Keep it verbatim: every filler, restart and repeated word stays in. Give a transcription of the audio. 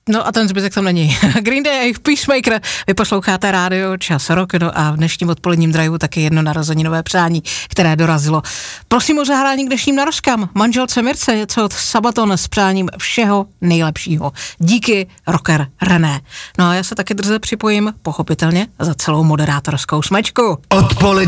No a ten zbytek tam není. Green Day a jejich Peacemaker. Vy posloucháte rádio Čas Rock, no a v dnešním odpoledním driveu taky jedno narozeninové přání, které dorazilo. Prosím o zahrání k dnešním narožkám. Manželce Mirce něco od Sabaton s přáním všeho nejlepšího. Díky, rocker René. No a já se taky drze připojím, pochopitelně, za celou moderátorskou smečku. Odpolední